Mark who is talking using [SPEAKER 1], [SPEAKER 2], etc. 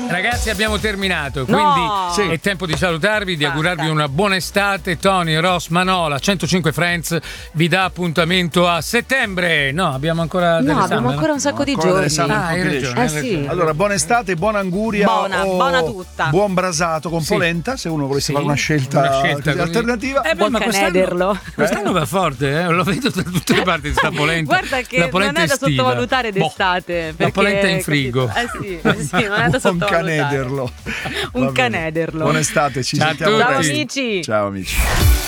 [SPEAKER 1] Ragazzi, abbiamo terminato, quindi è tempo di salutarvi, di augurarvi una buona estate. Tony, Ross, Manola, 105 Friends vi dà appuntamento a settembre. No, abbiamo ancora
[SPEAKER 2] un sacco di giorni.
[SPEAKER 1] Hai ragione.
[SPEAKER 2] Sì.
[SPEAKER 3] Allora, buona estate, buona anguria.
[SPEAKER 2] Buona tutta.
[SPEAKER 3] Buon brasato con polenta, se uno volesse fare una scelta alternativa.
[SPEAKER 2] Buon canederlo.
[SPEAKER 1] Quest'anno va forte, lo vedo da tutte le parti di sta polenta.
[SPEAKER 2] Guarda che non è da sottovalutare d'estate.
[SPEAKER 1] La polenta in frigo.
[SPEAKER 2] Sì, non è da sottovalutare.
[SPEAKER 3] Canederlo.
[SPEAKER 2] Un canederlo.
[SPEAKER 3] Buona estate, ci sentiamo
[SPEAKER 2] Ciao
[SPEAKER 3] presto.
[SPEAKER 2] amici.
[SPEAKER 3] Ciao amici.